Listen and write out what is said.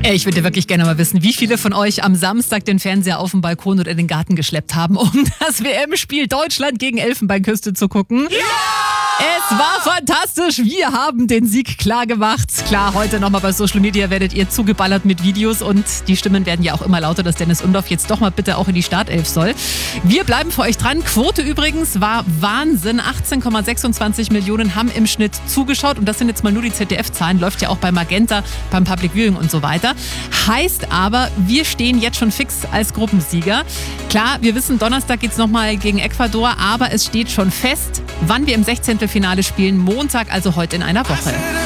Ich würde wirklich gerne mal wissen, wie viele von euch am Samstag den Fernseher auf den Balkon oder in den Garten geschleppt haben, um das WM-Spiel Deutschland gegen Elfenbeinküste zu gucken. Ja! Es war fantastisch. Wir haben den Sieg klar gemacht. Klar, heute nochmal bei Social Media werdet ihr zugeballert mit Videos und die Stimmen werden ja auch immer lauter, dass Dennis Undorf jetzt doch mal bitte auch in die Startelf soll. Wir bleiben für euch dran. Quote übrigens war Wahnsinn. 18,26 Millionen haben im Schnitt zugeschaut und das sind jetzt mal nur die ZDF-Zahlen. Läuft ja auch bei Magenta, beim Public Viewing und so weiter. Heißt aber, wir stehen jetzt schon fix als Gruppensieger. Klar, wir wissen, Donnerstag geht's nochmal gegen Ecuador, aber es steht schon fest, wann wir im 16. Finale spielen. Montag, also heute in einer Woche.